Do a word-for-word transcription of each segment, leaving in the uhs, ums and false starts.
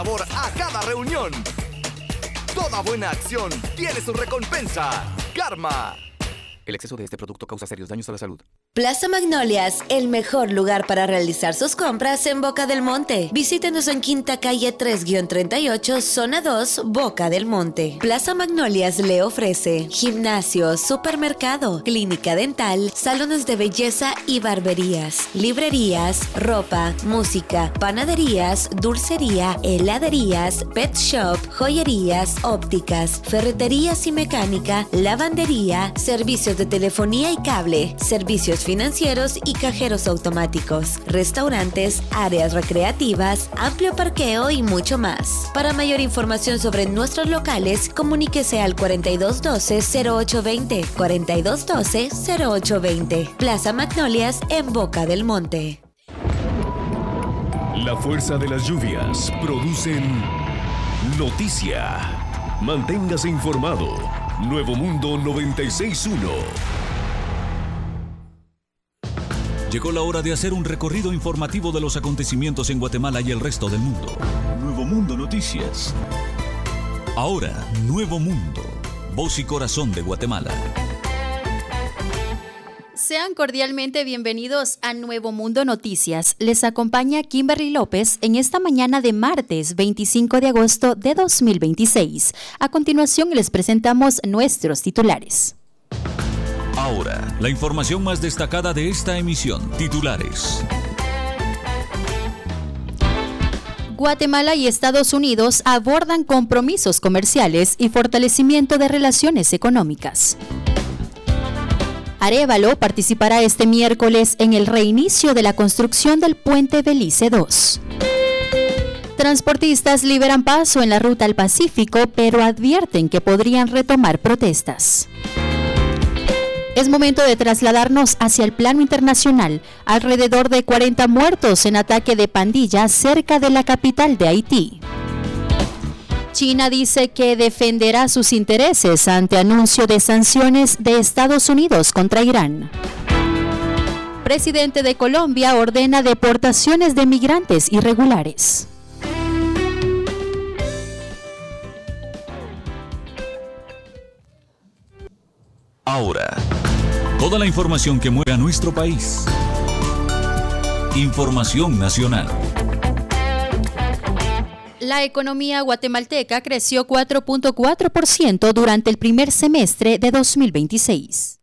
Sabor a cada reunión. Toda buena acción tiene su recompensa. Karma. El exceso de este producto causa serios daños a la salud. Plaza Magnolias, el mejor lugar para realizar sus compras en Boca del Monte. Visítenos en Quinta Calle tres treinta y ocho, Zona dos, Boca del Monte. Plaza Magnolias le ofrece gimnasio, supermercado, clínica dental, salones de belleza y barberías, librerías, ropa, música, panaderías, dulcería, heladerías, pet shop, joyerías, ópticas, ferreterías y mecánica, lavandería, servicios de telefonía y cable, servicios financieros y cajeros automáticos, restaurantes, áreas recreativas, amplio parqueo y mucho más. Para mayor información sobre nuestros locales, comuníquese al cuarenta y dos doce, cero ocho veinte, cuarenta y dos doce, cero ocho veinte. Plaza Magnolias en Boca del Monte. La fuerza de las lluvias producen noticia. Manténgase informado. Nuevo Mundo noventa y seis punto uno. Llegó la hora de hacer un recorrido informativo de los acontecimientos en Guatemala y el resto del mundo. Nuevo Mundo Noticias. Ahora, Nuevo Mundo, voz y corazón de Guatemala. Sean cordialmente bienvenidos a Nuevo Mundo Noticias. Les acompaña Kimberly López en esta mañana de martes veinticinco de agosto de dos mil veintiséis. A continuación les presentamos nuestros titulares. Ahora, la información más destacada de esta emisión. Titulares. Guatemala y Estados Unidos abordan compromisos comerciales y fortalecimiento de relaciones económicas. Arévalo participará este miércoles en el reinicio de la construcción del puente Belice dos. Transportistas liberan paso en la ruta al Pacífico, pero advierten que podrían retomar protestas. Es momento de trasladarnos hacia el plano internacional. Alrededor de cuarenta muertos en ataque de pandilla cerca de la capital de Haití. China dice que defenderá sus intereses ante anuncio de sanciones de Estados Unidos contra Irán. Presidente de Colombia ordena deportaciones de migrantes irregulares. Ahora, toda la información que mueve a nuestro país. Información nacional. La economía guatemalteca creció cuatro punto cuatro por ciento durante el primer semestre de dos mil veintiséis.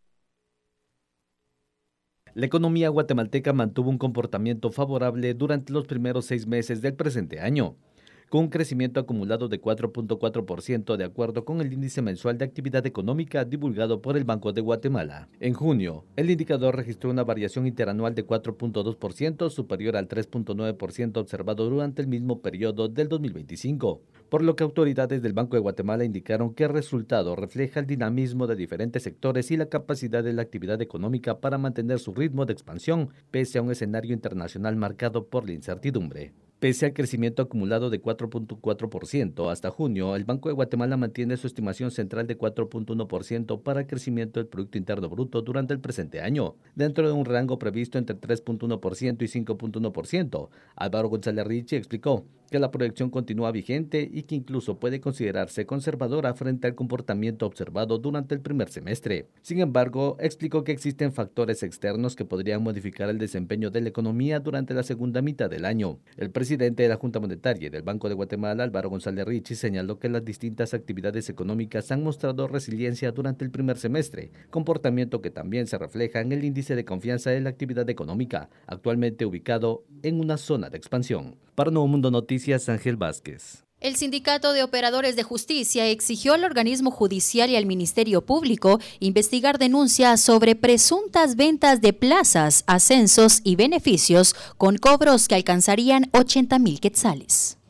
La economía guatemalteca mantuvo un comportamiento favorable durante los primeros seis meses del presente año, con un crecimiento acumulado de cuatro punto cuatro por ciento de acuerdo con el índice mensual de actividad económica divulgado por el Banco de Guatemala. En junio, el indicador registró una variación interanual de cuatro punto dos por ciento, superior al tres punto nueve por ciento observado durante el mismo periodo del dos mil veinticinco, por lo que autoridades del Banco de Guatemala indicaron que el resultado refleja el dinamismo de diferentes sectores y la capacidad de la actividad económica para mantener su ritmo de expansión, pese a un escenario internacional marcado por la incertidumbre. Pese al crecimiento acumulado de cuatro punto cuatro por ciento hasta junio, el Banco de Guatemala mantiene su estimación central de cuatro punto uno por ciento para el crecimiento del Producto Interno Bruto durante el presente año, dentro de un rango previsto entre tres punto uno por ciento y cinco punto uno por ciento. Álvaro González Richie explicó que la proyección continúa vigente y que incluso puede considerarse conservadora frente al comportamiento observado durante el primer semestre. Sin embargo, explicó que existen factores externos que podrían modificar el desempeño de la economía durante la segunda mitad del año. El presidente de la Junta Monetaria y del Banco de Guatemala, Álvaro González Richie, señaló que las distintas actividades económicas han mostrado resiliencia durante el primer semestre, comportamiento que también se refleja en el índice de confianza de la actividad económica, actualmente ubicado en una zona de expansión. Para Nuevo Mundo Noticias, Ángel Vázquez. El Sindicato de Operadores de Justicia exigió al organismo judicial y al Ministerio Público investigar denuncias sobre presuntas ventas de plazas, ascensos y beneficios con cobros que alcanzarían ochenta mil quetzales.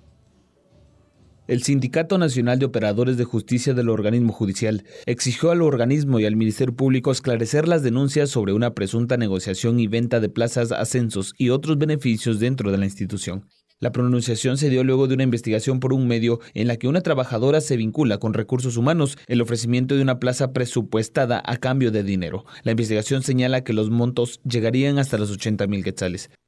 El Sindicato Nacional de Operadores de Justicia del organismo judicial exigió al organismo y al Ministerio Público esclarecer las denuncias sobre una presunta negociación y venta de plazas, ascensos y otros beneficios dentro de la institución. La pronunciación se dio luego de una investigación por un medio en la que una trabajadora se vincula con Recursos Humanos el ofrecimiento de una plaza presupuestada a cambio de dinero. La investigación señala que los montos llegarían hasta los ochenta mil quetzales.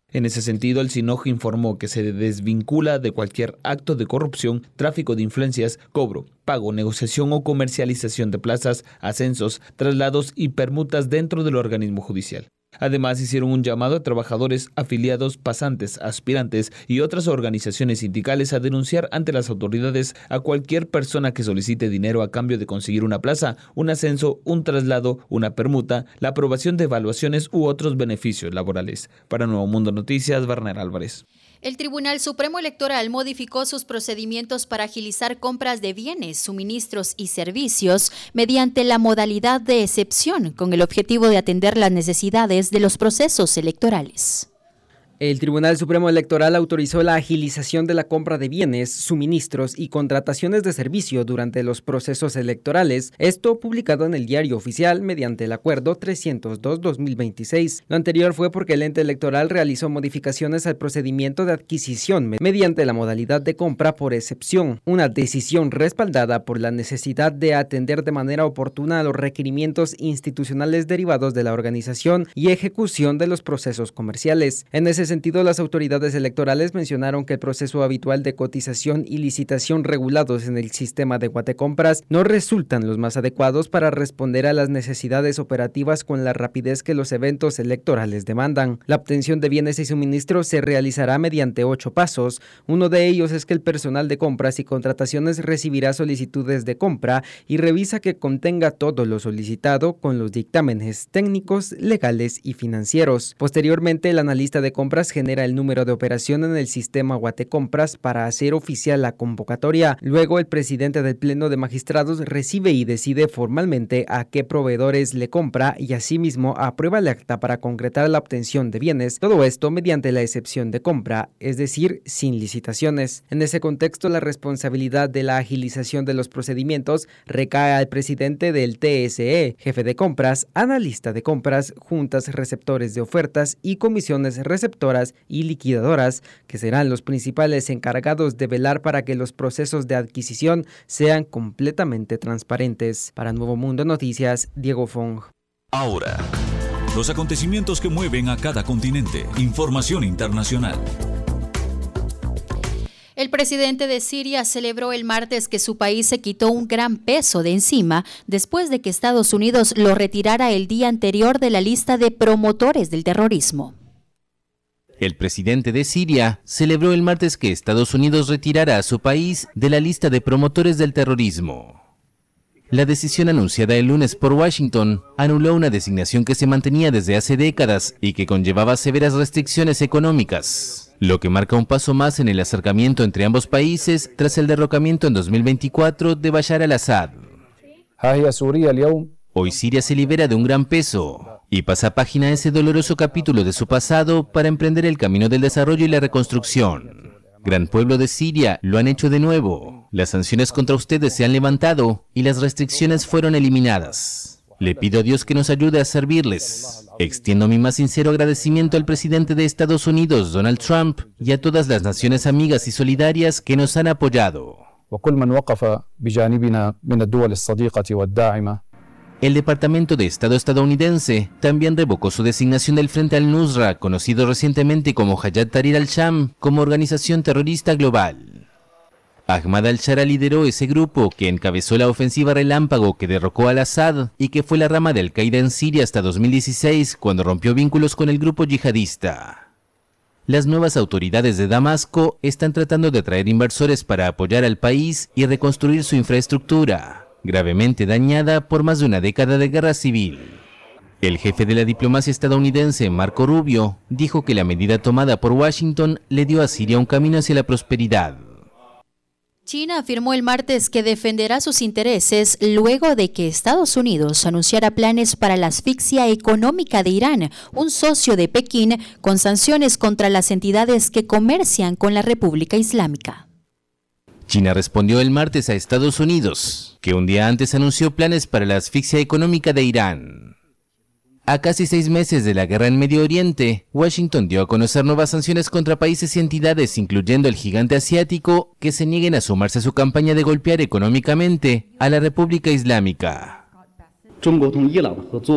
En ese sentido, el S I N O G informó que se desvincula de cualquier acto de corrupción, tráfico de influencias, cobro, pago, negociación o comercialización de plazas, ascensos, traslados y permutas dentro del organismo judicial. Además, hicieron un llamado a trabajadores, afiliados, pasantes, aspirantes y otras organizaciones sindicales a denunciar ante las autoridades a cualquier persona que solicite dinero a cambio de conseguir una plaza, un ascenso, un traslado, una permuta, la aprobación de evaluaciones u otros beneficios laborales. Para Nuevo Mundo Noticias, Werner Álvarez. El Tribunal Supremo Electoral modificó sus procedimientos para agilizar compras de bienes, suministros y servicios mediante la modalidad de excepción, con el objetivo de atender las necesidades de los procesos electorales. El Tribunal Supremo Electoral autorizó la agilización de la compra de bienes, suministros y contrataciones de servicio durante los procesos electorales, esto publicado en el Diario Oficial mediante el Acuerdo trescientos dos guión dos mil veintiséis. Lo anterior fue porque el ente electoral realizó modificaciones al procedimiento de adquisición mediante la modalidad de compra por excepción, una decisión respaldada por la necesidad de atender de manera oportuna a los requerimientos institucionales derivados de la organización y ejecución de los procesos comerciales. En ese sentido, las autoridades electorales mencionaron que el proceso habitual de cotización y licitación regulados en el sistema de Guatecompras no resultan los más adecuados para responder a las necesidades operativas con la rapidez que los eventos electorales demandan. La obtención de bienes y suministros se realizará mediante ocho pasos. Uno de ellos es que el personal de compras y contrataciones recibirá solicitudes de compra y revisa que contenga todo lo solicitado con los dictámenes técnicos, legales y financieros. Posteriormente, el analista de compras genera el número de operación en el sistema Guatecompras para hacer oficial la convocatoria. Luego, el presidente del Pleno de Magistrados recibe y decide formalmente a qué proveedores le compra y asimismo aprueba el acta para concretar la obtención de bienes. Todo esto mediante la excepción de compra, es decir, sin licitaciones. En ese contexto, la responsabilidad de la agilización de los procedimientos recae al presidente del T S E, jefe de compras, analista de compras, juntas receptores de ofertas y comisiones receptoras y liquidadoras, que serán los principales encargados de velar para que los procesos de adquisición sean completamente transparentes. Para Nuevo Mundo Noticias, Diego Fong. Ahora, los acontecimientos que mueven a cada continente. Información internacional. El presidente de Siria celebró el martes que su país se quitó un gran peso de encima después de que Estados Unidos lo retirara el día anterior de la lista de promotores del terrorismo. El presidente de Siria celebró el martes que Estados Unidos retirara a su país de la lista de promotores del terrorismo. La decisión anunciada el lunes por Washington anuló una designación que se mantenía desde hace décadas y que conllevaba severas restricciones económicas, lo que marca un paso más en el acercamiento entre ambos países tras el derrocamiento en dos mil veinticuatro de Bashar al-Assad. Hoy Siria se libera de un gran peso y pasa página a ese doloroso capítulo de su pasado para emprender el camino del desarrollo y la reconstrucción. Gran pueblo de Siria, lo han hecho de nuevo. Las sanciones contra ustedes se han levantado y las restricciones fueron eliminadas. Le pido a Dios que nos ayude a servirles. Extiendo mi más sincero agradecimiento al presidente de Estados Unidos, Donald Trump, y a todas las naciones amigas y solidarias que nos han apoyado. El Departamento de Estado estadounidense también revocó su designación del Frente al-Nusra, conocido recientemente como Hayat Tahrir al-Sham, como organización terrorista global. Ahmad al-Shara lideró ese grupo que encabezó la ofensiva relámpago que derrocó al-Assad y que fue la rama de Al-Qaeda en Siria hasta dos mil dieciséis, cuando rompió vínculos con el grupo yihadista. Las nuevas autoridades de Damasco están tratando de atraer inversores para apoyar al país y reconstruir su infraestructura, gravemente dañada por más de una década de guerra civil. El jefe de la diplomacia estadounidense, Marco Rubio, dijo que la medida tomada por Washington le dio a Siria un camino hacia la prosperidad. China afirmó el martes que defenderá sus intereses luego de que Estados Unidos anunciara planes para la asfixia económica de Irán, un socio de Pekín, con sanciones contra las entidades que comercian con la República Islámica. China respondió el martes a Estados Unidos, que un día antes anunció planes para la asfixia económica de Irán. A casi seis meses de la guerra en Medio Oriente, Washington dio a conocer nuevas sanciones contra países y entidades, incluyendo el gigante asiático, que se nieguen a sumarse a su campaña de golpear económicamente a la República Islámica.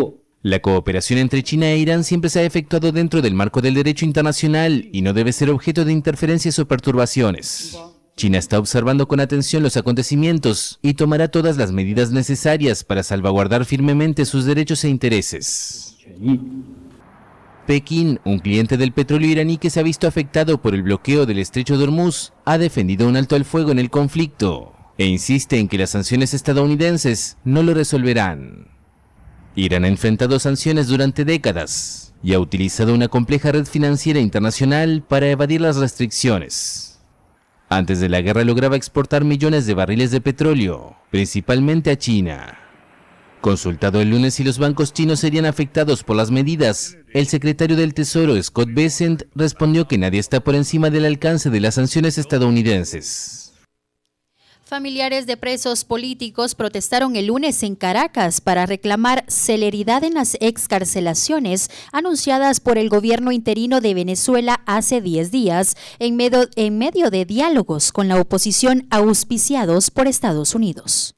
La cooperación entre China e Irán siempre se ha efectuado dentro del marco del derecho internacional y no debe ser objeto de interferencias o perturbaciones. China está observando con atención los acontecimientos y tomará todas las medidas necesarias para salvaguardar firmemente sus derechos e intereses. Pekín, un cliente del petróleo iraní que se ha visto afectado por el bloqueo del estrecho de Hormuz, ha defendido un alto al fuego en el conflicto e insiste en que las sanciones estadounidenses no lo resolverán. Irán ha enfrentado sanciones durante décadas y ha utilizado una compleja red financiera internacional para evadir las restricciones. Antes de la guerra lograba exportar millones de barriles de petróleo, principalmente a China. Consultado el lunes si los bancos chinos serían afectados por las medidas, el secretario del Tesoro, Scott Bessent, respondió que nadie está por encima del alcance de las sanciones estadounidenses. Familiares de presos políticos protestaron el lunes en Caracas para reclamar celeridad en las excarcelaciones anunciadas por el gobierno interino de Venezuela hace diez días, en medio, en medio de diálogos con la oposición auspiciados por Estados Unidos.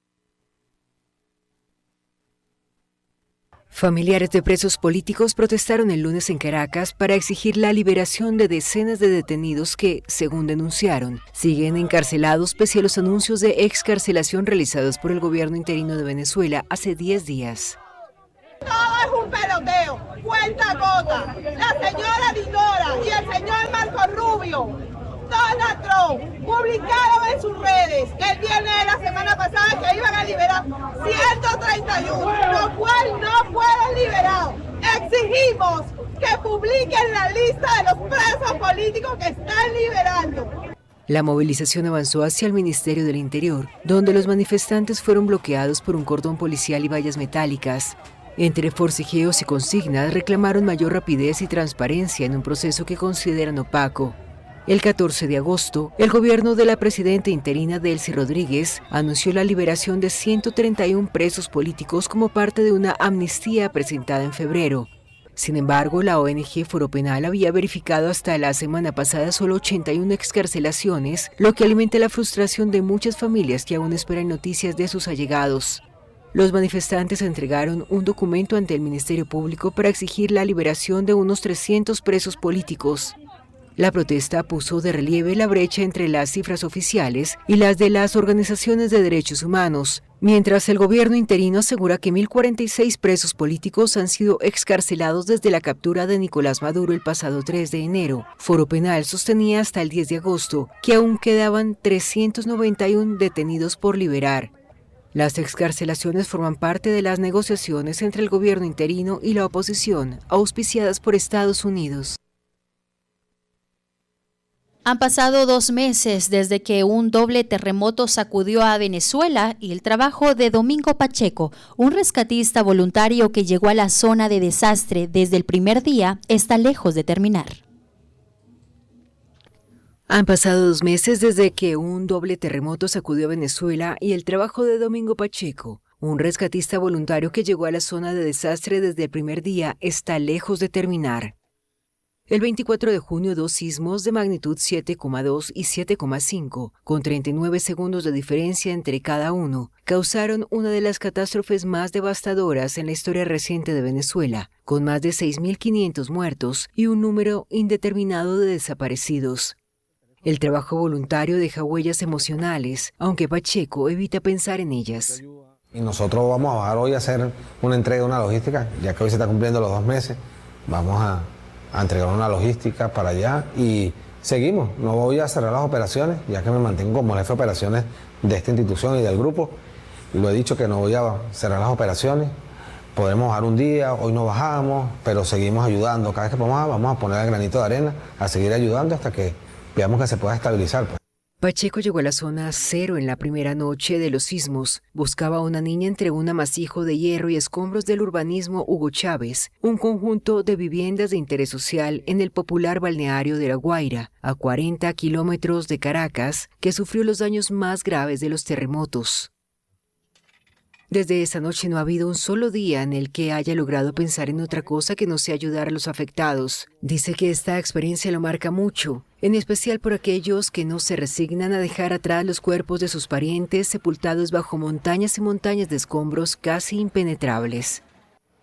Familiares de presos políticos protestaron el lunes en Caracas para exigir la liberación de decenas de detenidos que, según denunciaron, siguen encarcelados pese a los anuncios de excarcelación realizados por el gobierno interino de Venezuela hace diez días. Todo es un peloteo, cuenta gota. La señora Dinora y el señor Marco Rubio, Donald Trump, publicaron en sus redes el viernes de la semana pasada que iban a liberar ciento treinta y uno, lo cual no fueron liberados. Exigimos que publiquen la lista de los presos políticos que están liberando. La movilización avanzó hacia el Ministerio del Interior, donde los manifestantes fueron bloqueados por un cordón policial y vallas metálicas. Entre forcejeos y consignas reclamaron mayor rapidez y transparencia en un proceso que consideran opaco. El catorce de agosto, el gobierno de la presidenta interina Delcy Rodríguez anunció la liberación de ciento treinta y uno presos políticos como parte de una amnistía presentada en febrero. Sin embargo, la O N G Foro Penal había verificado hasta la semana pasada solo ochenta y una excarcelaciones, lo que alimenta la frustración de muchas familias que aún esperan noticias de sus allegados. Los manifestantes entregaron un documento ante el Ministerio Público para exigir la liberación de unos trescientos presos políticos. La protesta puso de relieve la brecha entre las cifras oficiales y las de las organizaciones de derechos humanos, mientras el gobierno interino asegura que mil cuarenta y seis presos políticos han sido excarcelados desde la captura de Nicolás Maduro el pasado tres de enero. Foro Penal sostenía hasta el diez de agosto que aún quedaban trescientos noventa y uno detenidos por liberar. Las excarcelaciones forman parte de las negociaciones entre el gobierno interino y la oposición, auspiciadas por Estados Unidos. Han pasado dos meses desde que un doble terremoto sacudió a Venezuela y el trabajo de Domingo Pacheco, un rescatista voluntario que llegó a la zona de desastre desde el primer día, está lejos de terminar. Han pasado dos meses desde que un doble terremoto sacudió a Venezuela y el trabajo de Domingo Pacheco, un rescatista voluntario que llegó a la zona de desastre desde el primer día, está lejos de terminar. El veinticuatro de junio, dos sismos de magnitud siete coma dos y siete coma cinco, con treinta y nueve segundos de diferencia entre cada uno, causaron una de las catástrofes más devastadoras en la historia reciente de Venezuela, con más de seis mil quinientos muertos y un número indeterminado de desaparecidos. El trabajo voluntario deja huellas emocionales, aunque Pacheco evita pensar en ellas. Y nosotros vamos a bajar hoy a hacer una entrega de una logística, ya que hoy se está cumpliendo los dos meses. Vamos a... a entregar una logística para allá y seguimos. No voy a cerrar las operaciones, ya que me mantengo como jefe de operaciones de esta institución y del grupo. Lo he dicho que no voy a cerrar las operaciones. Podremos bajar un día, hoy no bajamos, pero seguimos ayudando. Cada vez que podamos, vamos a poner el granito de arena, a seguir ayudando hasta que veamos que se pueda estabilizar, pues. Pacheco llegó a la zona cero en la primera noche de los sismos. Buscaba a una niña entre un amasijo de hierro y escombros del urbanismo Hugo Chávez, un conjunto de viviendas de interés social en el popular balneario de La Guaira, a cuarenta kilómetros de Caracas, que sufrió los daños más graves de los terremotos. Desde esa noche no ha habido un solo día en el que haya logrado pensar en otra cosa que no sea ayudar a los afectados. Dice que esta experiencia lo marca mucho, en especial por aquellos que no se resignan a dejar atrás los cuerpos de sus parientes sepultados bajo montañas y montañas de escombros casi impenetrables.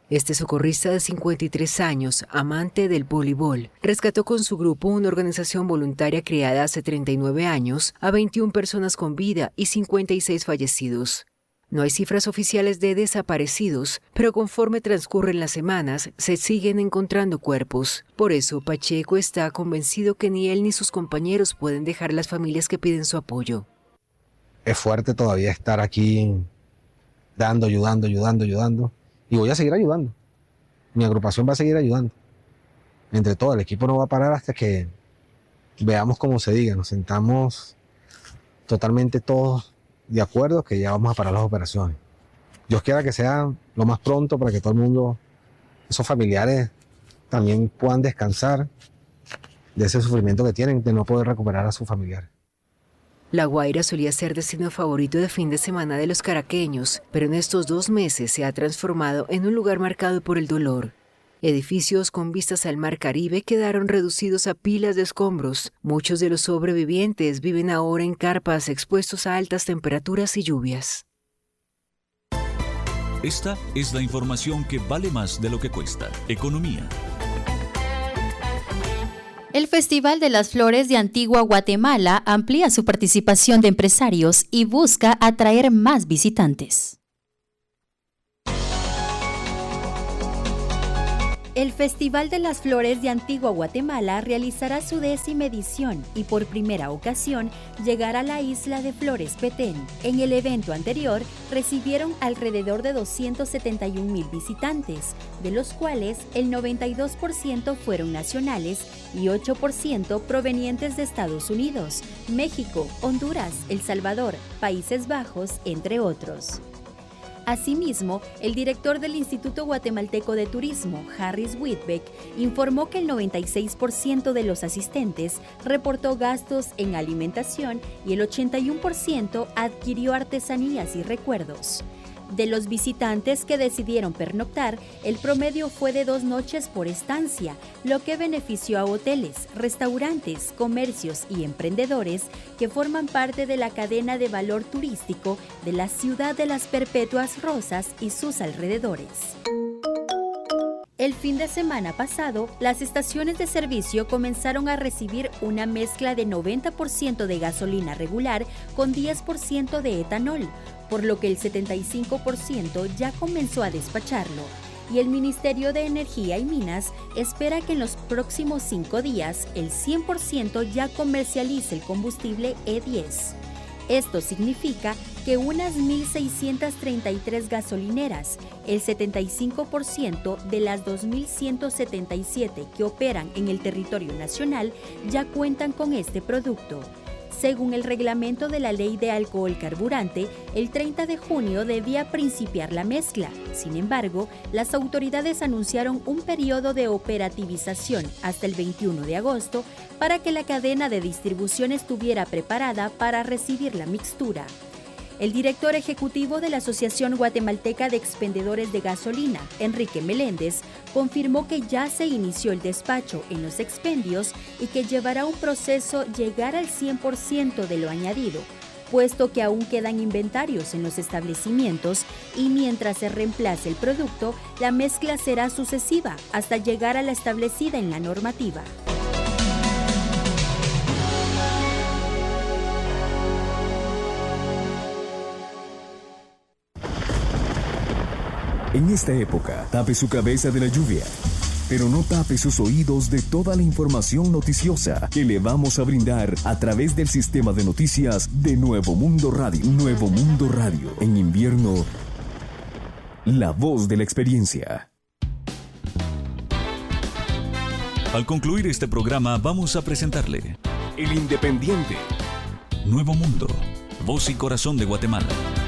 Este socorrista de cincuenta y tres años, amante del voleibol, rescató con su grupo, una organización voluntaria creada hace treinta y nueve años, a veintiuna personas con vida y cincuenta y seis fallecidos. No hay cifras oficiales de desaparecidos, pero conforme transcurren las semanas, se siguen encontrando cuerpos. Por eso, Pacheco está convencido que ni él ni sus compañeros pueden dejar a las familias que piden su apoyo. Es fuerte todavía estar aquí dando, ayudando, ayudando, ayudando. Y voy a seguir ayudando. Mi agrupación va a seguir ayudando. Entre todo, el equipo no va a parar hasta que veamos cómo se diga. Nos sentamos totalmente todos de acuerdo que ya vamos a parar las operaciones. Dios quiera que sea lo más pronto para que todo el mundo, esos familiares, también puedan descansar de ese sufrimiento que tienen de no poder recuperar a sus familiares. La Guaira solía ser destino favorito de fin de semana de los caraqueños, pero en estos dos meses se ha transformado en un lugar marcado por el dolor. Edificios con vistas al mar Caribe quedaron reducidos a pilas de escombros. Muchos de los sobrevivientes viven ahora en carpas expuestos a altas temperaturas y lluvias. Esta es la información que vale más de lo que cuesta. Economía. El Festival de las Flores de Antigua Guatemala amplía su participación de empresarios y busca atraer más visitantes. El Festival de las Flores de Antigua Guatemala realizará su décima edición y por primera ocasión llegará a la isla de Flores Petén. En el evento anterior recibieron alrededor de doscientos setenta y un mil visitantes, de los cuales el noventa y dos por ciento fueron nacionales y ocho por ciento provenientes de Estados Unidos, México, Honduras, El Salvador, Países Bajos, entre otros. Asimismo, el director del Instituto Guatemalteco de Turismo, Harris Whitbeck, informó que el noventa y seis por ciento de los asistentes reportó gastos en alimentación y el ochenta y uno por ciento adquirió artesanías y recuerdos. De los visitantes que decidieron pernoctar, el promedio fue de dos noches por estancia, lo que benefició a hoteles, restaurantes, comercios y emprendedores que forman parte de la cadena de valor turístico de la ciudad de las Perpetuas Rosas y sus alrededores. El fin de semana pasado, las estaciones de servicio comenzaron a recibir una mezcla de noventa por ciento de gasolina regular con diez por ciento de etanol, por lo que el setenta y cinco por ciento ya comenzó a despacharlo. Y el Ministerio de Energía y Minas espera que en los próximos cinco días el cien por ciento ya comercialice el combustible E diez. Esto significa que unas mil seiscientas treinta y tres gasolineras, el setenta y cinco por ciento de las dos mil ciento setenta y siete que operan en el territorio nacional, ya cuentan con este producto. Según el reglamento de la Ley de Alcohol Carburante, el treinta de junio debía principiar la mezcla. Sin embargo, las autoridades anunciaron un periodo de operativización hasta el veintiuno de agosto para que la cadena de distribución estuviera preparada para recibir la mixtura. El director ejecutivo de la Asociación Guatemalteca de Expendedores de Gasolina, Enrique Meléndez, confirmó que ya se inició el despacho en los expendios y que llevará un proceso llegar al cien por ciento de lo añadido, puesto que aún quedan inventarios en los establecimientos y mientras se reemplace el producto, la mezcla será sucesiva hasta llegar a la establecida en la normativa. En esta época, tape su cabeza de la lluvia, pero no tape sus oídos de toda la información noticiosa que le vamos a brindar a través del sistema de noticias de Nuevo Mundo Radio. Nuevo Mundo Radio. En invierno, la voz de la experiencia. Al concluir este programa, vamos a presentarle El Independiente. Nuevo Mundo, voz y corazón de Guatemala.